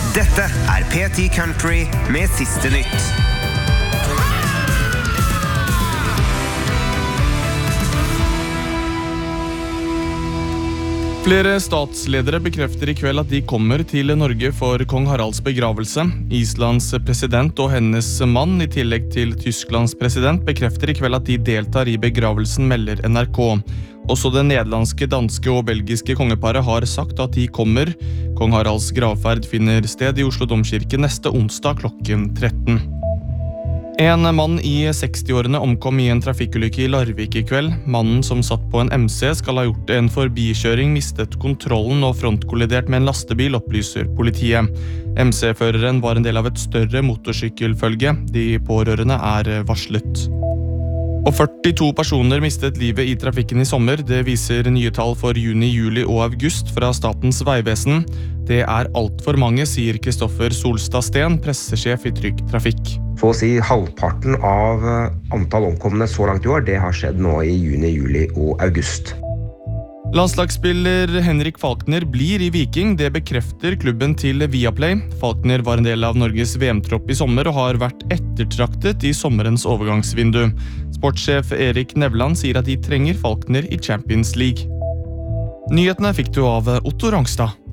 Dette P10 Country med siste nytt. Flere statsledere bekrefter I kveld at de kommer til Norge for kong Haralds begravelse. Islands president og hennes mann, I tillegg til Tysklands president, bekrefter I kveld at de deltar I begravelsen, melder NRK. Også det nederlandske, danske og belgiske kongeparet har sagt at de kommer. Kong Haralds gravferd finner sted I Oslo Domkirke neste onsdag klokken 13. En mann I 60-årene omkom I en trafikkulykke I Larvik I kveld. Mannen som satt på en MC skal ha gjort en forbikjøring, mistet kontrollen og frontkollidert med en lastebil, opplyser politiet. MC-føreren var en del av et større motorsykkelfølge. De pårørende varslet. Og 42 personer mistet livet I trafikken I sommer. Det viser nye tall for juni, juli og august fra Statens Vegvesen. Det alt for mange, sier Kristoffer Solstad Sten, pressesjef I Trygg Trafikk. For å si halvparten av antall omkomne så langt I år, det har skjedd nå I juni, juli og august. Landslagsspiller Henrik Falkner blir I Viking, det bekrefter klubben til Viaplay. Falkner var en del av Norges VM-tropp I sommer og har vært ettertraktet I sommerens overgangsvindu. Sportssjef Erik Nevland sier at de trenger Falkner I Champions League. Nyhetene fikk du av Otto Rangstad.